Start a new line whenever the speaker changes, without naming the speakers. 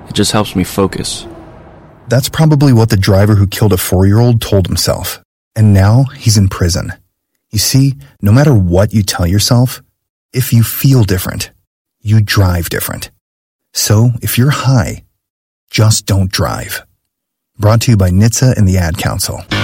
It just helps me focus.
That's probably what the driver who killed a 4-year-old told himself. And now he's in prison. You see, no matter what you tell yourself, if you feel different, you drive different. So if you're high, just don't drive. Brought to you by NHTSA and the Ad Council.